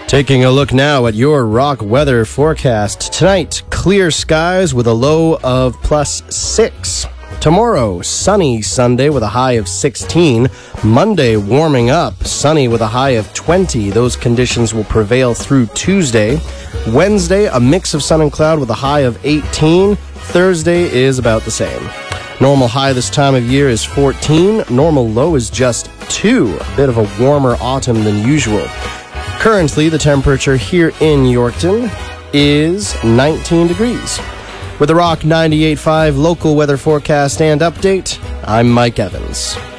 Taking a look now at your rock weather forecast. Tonight, clear skies with a low of +6. Tomorrow, sunny Sunday with a high of 16. Monday, warming up, sunny with a high of 20. Those conditions will prevail through Tuesday. Wednesday, a mix of sun and cloud with a high of 18. Thursday is about the same. Normal high this time of year is 14. Normal low is just 2. A bit of a warmer autumn than usual. Currently, the temperature here in Yorkton is 19 degrees. With the Rock 98.5 local weather forecast and update, I'm Mike Evans.